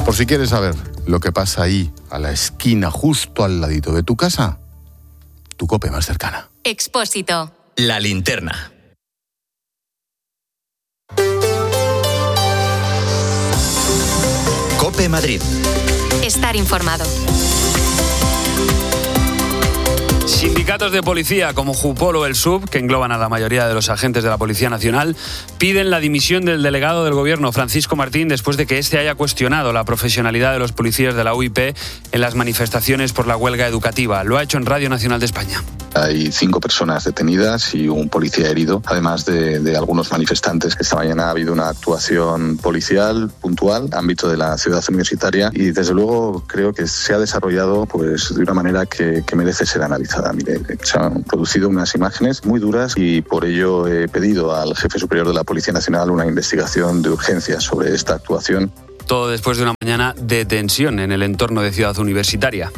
Por si quieres saber lo que pasa ahí, a la esquina, justo al ladito de tu casa, tu COPE más cercana. Expósito. La linterna. COPE Madrid. Estar informado. Sindicatos de policía como Jupol o el SUB, que engloban a la mayoría de los agentes de la Policía Nacional, piden la dimisión del delegado del Gobierno, Francisco Martín, después de que éste haya cuestionado la profesionalidad de los policías de la UIP en las manifestaciones por la huelga educativa. Lo ha hecho en Radio Nacional de España. Hay 5 personas detenidas y un policía herido, además de algunos manifestantes. Esta mañana ha habido una actuación policial puntual, ámbito de la ciudad universitaria, y desde luego creo que se ha desarrollado pues de una manera que merece ser analizada. Mire, se han producido unas imágenes muy duras y por ello he pedido al jefe superior de la Policía Nacional una investigación de urgencia sobre esta actuación. Todo después de una mañana de tensión en el entorno de Ciudad Universitaria.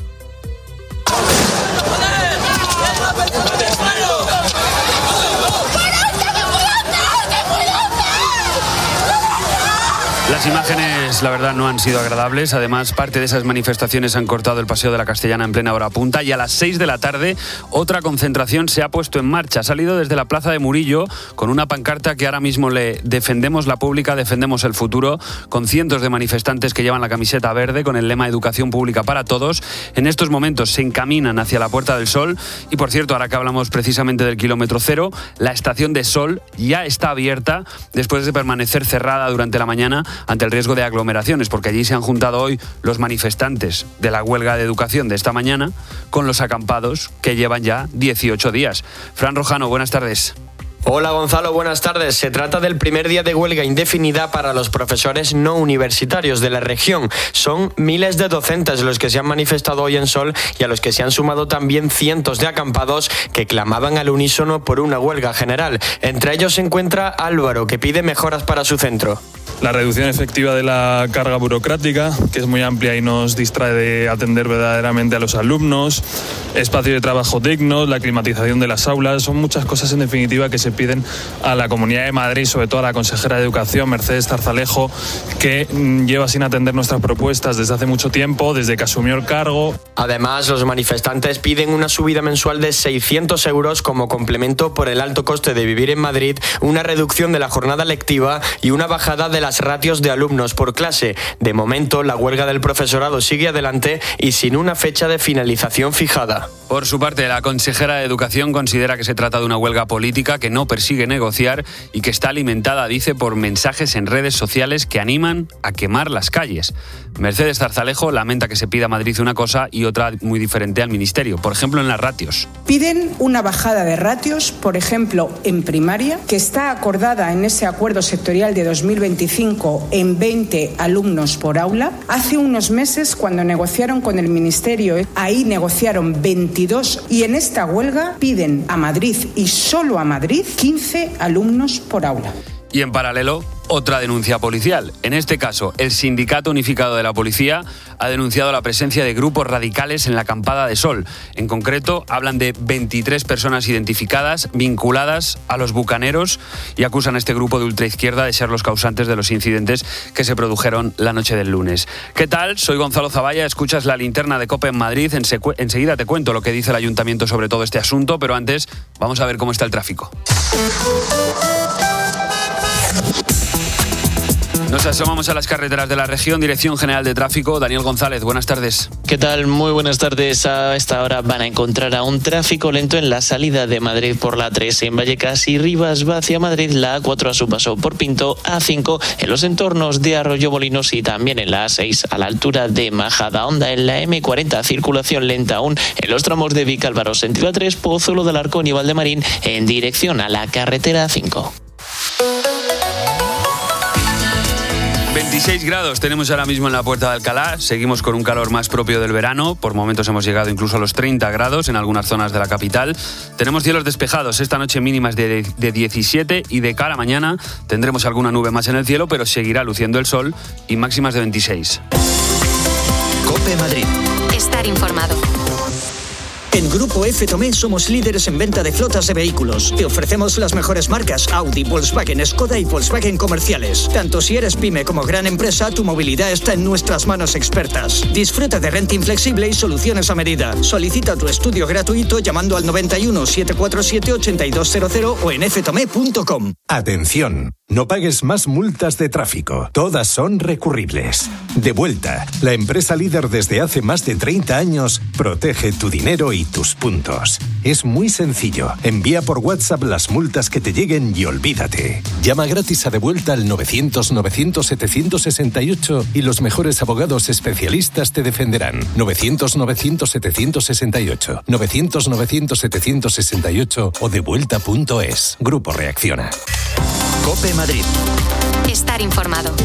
Las imágenes, la verdad, no han sido agradables. Además, parte de esas manifestaciones han cortado el Paseo de la Castellana en plena hora punta y a las 6 de la tarde otra concentración se ha puesto en marcha. Ha salido desde la Plaza de Murillo con una pancarta que ahora mismo lee: defendemos la pública, defendemos el futuro, con cientos de manifestantes que llevan la camiseta verde con el lema Educación Pública para Todos. En estos momentos se encaminan hacia la Puerta del Sol y, por cierto, ahora que hablamos precisamente del kilómetro cero, la estación de Sol ya está abierta después de permanecer cerrada durante la mañana ante el riesgo de aglomeraciones, porque allí se han juntado hoy los manifestantes de la huelga de educación de esta mañana con los acampados que llevan ya 18 días. Fran Rojano, buenas tardes. Hola Gonzalo, buenas tardes. Se trata del primer día de huelga indefinida para los profesores no universitarios de la región. Son miles de docentes los que se han manifestado hoy en Sol y a los que se han sumado también cientos de acampados que clamaban al unísono por una huelga general. Entre ellos se encuentra Álvaro, que pide mejoras para su centro. La reducción efectiva de la carga burocrática, que es muy amplia y nos distrae de atender verdaderamente a los alumnos, espacio de trabajo digno, la climatización de las aulas, son muchas cosas en definitiva que se piden a la Comunidad de Madrid, sobre todo a la consejera de Educación, Mercedes Zarzalejo, que lleva sin atender nuestras propuestas desde hace mucho tiempo, desde que asumió el cargo. Además, los manifestantes piden una subida mensual de 600 euros como complemento por el alto coste de vivir en Madrid, una reducción de la jornada lectiva y una bajada de las ratios de alumnos por clase. De momento, la huelga del profesorado sigue adelante y sin una fecha de finalización fijada. Por su parte, la consejera de Educación considera que se trata de una huelga política que no persigue negociar y que está alimentada, dice, por mensajes en redes sociales que animan a quemar las calles. Mercedes Zarzalejo lamenta que se pida a Madrid una cosa y otra muy diferente al Ministerio, por ejemplo en las ratios. Piden una bajada de ratios, por ejemplo en primaria, que está acordada en ese acuerdo sectorial de 2025 en 20 alumnos por aula. Hace unos meses, cuando negociaron con el Ministerio, ahí negociaron 22 y en esta huelga piden a Madrid y solo a Madrid 15 alumnos por aula. Y en paralelo, otra denuncia policial. En este caso, el Sindicato Unificado de la Policía ha denunciado la presencia de grupos radicales en la acampada de Sol. En concreto, hablan de 23 personas identificadas vinculadas a los bucaneros y acusan a este grupo de ultraizquierda de ser los causantes de los incidentes que se produjeron la noche del lunes. ¿Qué tal? Soy Gonzalo Zavalla, escuchas la linterna de COPE en Madrid. Enseguida te cuento lo que dice el Ayuntamiento sobre todo este asunto, pero antes vamos a ver cómo está el tráfico. Nos asomamos a las carreteras de la región. Dirección General de Tráfico, Daniel González, buenas tardes. ¿Qué tal? Muy buenas tardes. A esta hora van a encontrar a un tráfico lento en la salida de Madrid por la A3 en Vallecas y Rivas va hacia Madrid, la A4 a su paso por Pinto, A5 en los entornos de Arroyomolinos y también en la A6 a la altura de Majadahonda. En la M40 circulación lenta aún en los tramos de Vicálvaro sentido A3, Pozuelo del Arcón y Valdemarín en dirección a la carretera A5. 26 grados tenemos ahora mismo en la Puerta de Alcalá. Seguimos con un calor más propio del verano. Por momentos hemos llegado incluso a los 30 grados en algunas zonas de la capital. Tenemos cielos despejados. Esta noche mínimas de 17 y de cara a mañana tendremos alguna nube más en el cielo, pero seguirá luciendo el sol y máximas de 26. COPE Madrid. Estar informado. En Grupo F. Tomé somos líderes en venta de flotas de vehículos. Te ofrecemos las mejores marcas Audi, Volkswagen, Skoda y Volkswagen comerciales. Tanto si eres pyme como gran empresa, tu movilidad está en nuestras manos expertas. Disfruta de renting flexible y soluciones a medida. Solicita tu estudio gratuito llamando al 91 747 8200 o en ftome.com. Atención, no pagues más multas de tráfico. Todas son recurribles. Devuelta, la empresa líder desde hace más de 30 años, protege tu dinero y tus puntos. Es muy sencillo. Envía por WhatsApp las multas que te lleguen y olvídate. Llama gratis a Devuelta al 900-900-768 y los mejores abogados especialistas te defenderán. 900-900-768. 900-900-768 o devuelta.es. Grupo Reacciona. COPE Madrid. Estar informado.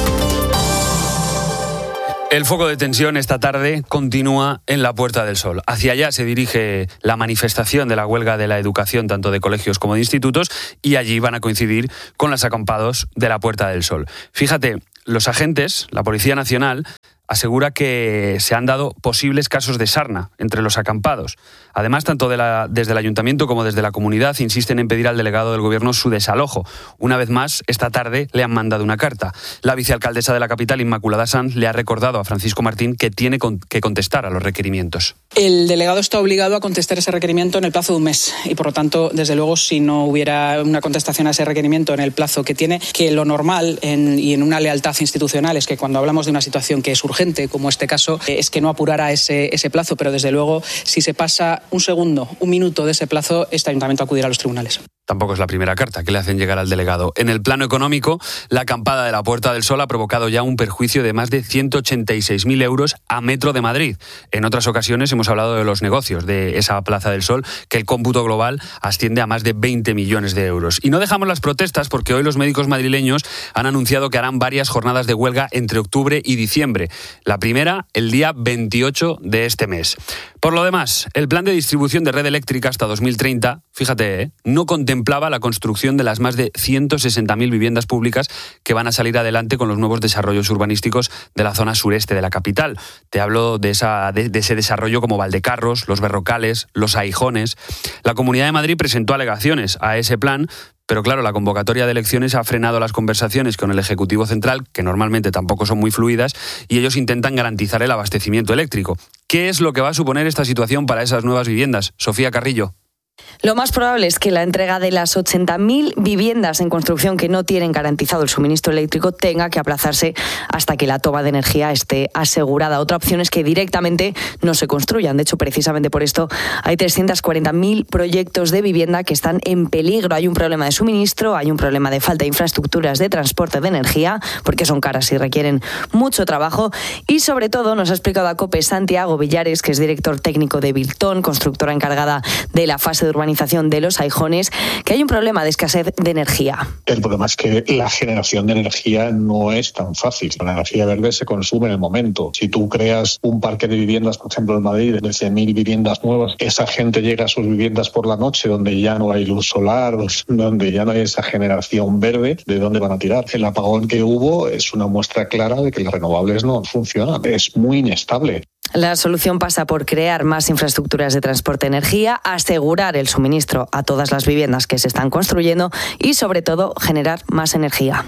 El foco de tensión esta tarde continúa en la Puerta del Sol. Hacia allá se dirige la manifestación de la huelga de la educación, tanto de colegios como de institutos, y allí van a coincidir con los acampados de la Puerta del Sol. Fíjate, los agentes, la Policía Nacional, asegura que se han dado posibles casos de sarna entre los acampados. Además, tanto desde el Ayuntamiento como desde la comunidad insisten en pedir al delegado del Gobierno su desalojo. Una vez más, esta tarde le han mandado una carta. La vicealcaldesa de la capital, Inmaculada Sanz, le ha recordado a Francisco Martín que tiene que contestar a los requerimientos. El delegado está obligado a contestar ese requerimiento en el plazo de un mes y, por lo tanto, desde luego, si no hubiera una contestación a ese requerimiento en el plazo que tiene, que lo normal y en una lealtad institucional es que cuando hablamos de una situación que es urgente, como este caso, es que no apurara ese plazo, pero desde luego, si se pasa un segundo, un minuto de ese plazo, este ayuntamiento acudirá a los tribunales. Tampoco es la primera carta que le hacen llegar al delegado. En el plano económico, la acampada de la Puerta del Sol ha provocado ya un perjuicio de más de 186.000 euros a Metro de Madrid. En otras ocasiones hemos hablado de los negocios de esa Plaza del Sol, que el cómputo global asciende a más de 20 millones de euros. Y no dejamos las protestas porque hoy los médicos madrileños han anunciado que harán varias jornadas de huelga entre octubre y diciembre. La primera, el día 28 de este mes. Por lo demás, el plan de distribución de red eléctrica hasta 2030, fíjate, no contemplaba la construcción de las más de 160.000 viviendas públicas que van a salir adelante con los nuevos desarrollos urbanísticos de la zona sureste de la capital. Te hablo de ese desarrollo como Valdecarros, Los Berrocales, Los Aijones. La Comunidad de Madrid presentó alegaciones a ese plan, pero claro, la convocatoria de elecciones ha frenado las conversaciones con el Ejecutivo Central, que normalmente tampoco son muy fluidas, y ellos intentan garantizar el abastecimiento eléctrico. ¿Qué es lo que va a suponer esta situación para esas nuevas viviendas? Sofía Carrillo. Lo más probable es que la entrega de las 80.000 viviendas en construcción que no tienen garantizado el suministro eléctrico tenga que aplazarse hasta que la toma de energía esté asegurada. Otra opción es que directamente no se construyan. De hecho, precisamente por esto hay 340.000 proyectos de vivienda que están en peligro. Hay un problema de suministro, hay un problema de falta de infraestructuras de transporte de energía, porque son caras y requieren mucho trabajo. Y sobre todo, nos ha explicado a COPE Santiago Villares, que es director técnico de Biltón, constructora encargada de la fase de urbanización de Los Aijones, que hay un problema de escasez de energía. El problema es que la generación de energía no es tan fácil. La energía verde se consume en el momento. Si tú creas un parque de viviendas, por ejemplo en Madrid, de 100.000 viviendas nuevas, esa gente llega a sus viviendas por la noche donde ya no hay luz solar, donde ya no hay esa generación verde, ¿de dónde van a tirar? El apagón que hubo es una muestra clara de que las renovables no funcionan. Es muy inestable. La solución pasa por crear más infraestructuras de transporte de energía, asegurar el suministro a todas las viviendas que se están construyendo y, sobre todo, generar más energía.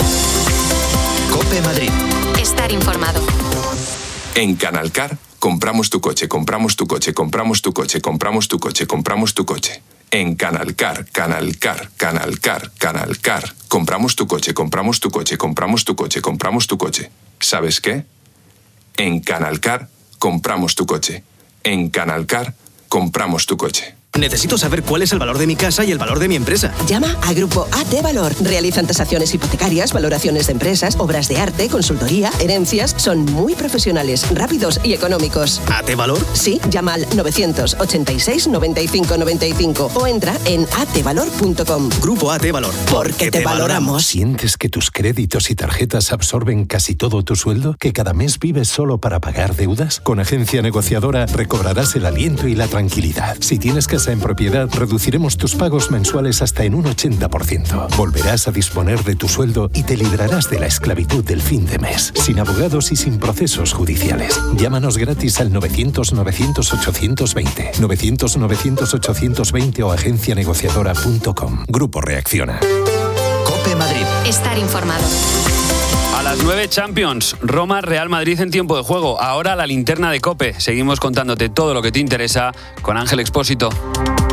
COPE Madrid. Estar informado. En Canalcar, compramos tu coche, compramos tu coche, compramos tu coche, compramos tu coche, compramos tu coche. En Canalcar, Canalcar, Canalcar, Canalcar. Compramos tu coche, compramos tu coche, compramos tu coche, compramos tu coche. ¿Sabes qué? En Canalcar, compramos tu coche. En Canalcar, compramos tu coche. Necesito saber cuál es el valor de mi casa y el valor de mi empresa. Llama a Grupo AT Valor. Realizan tasaciones hipotecarias, valoraciones de empresas, obras de arte, consultoría, herencias. Son muy profesionales, rápidos y económicos. ¿AT Valor? Sí, llama al 986 95 95 o entra en atvalor.com. Grupo AT Valor. Porque te valoramos. ¿Sientes que tus créditos y tarjetas absorben casi todo tu sueldo? ¿Que cada mes vives solo para pagar deudas? Con Agencia Negociadora recobrarás el aliento y la tranquilidad. Si tienes que casa en propiedad, reduciremos tus pagos mensuales hasta en un 80%. Volverás a disponer de tu sueldo y te librarás de la esclavitud del fin de mes, sin abogados y sin procesos judiciales. Llámanos gratis al 900-900-820, 900-900-820 o agencianegociadora.com. Grupo Reacciona. COPE Madrid. Estar informado. A las 9, Champions, Roma, Real Madrid en tiempo de juego. Ahora la linterna de COPE. Seguimos contándote todo lo que te interesa con Ángel Expósito.